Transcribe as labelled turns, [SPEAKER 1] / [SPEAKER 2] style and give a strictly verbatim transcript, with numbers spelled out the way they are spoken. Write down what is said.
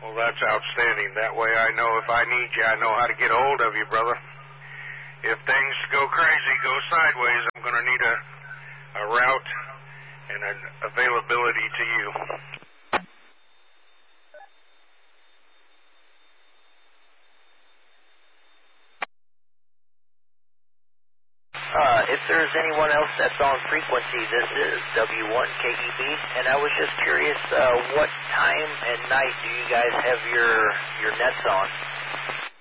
[SPEAKER 1] Well, that's outstanding. That way I know if I need you, I know how to get a hold of you, brother. If things go crazy, go sideways, I'm going to need a, a route and an availability to you.
[SPEAKER 2] Uh, if there's anyone else that's on frequency, this is W one K E B, and I was just curious, uh, what time and night do you guys have your your nets on?